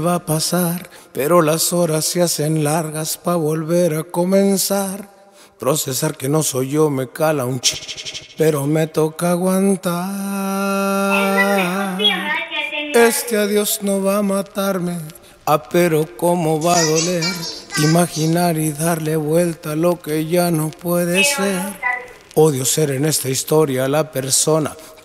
va a pasar, pero las horas se hacen largas pa' volver a comenzar. Procesar que no soy yo me cala un pero me toca aguantar. Este adiós no va a matarme, pero cómo va a doler. Imaginar y darle vuelta a lo que ya no puede ser. Odio ser en esta historia la persona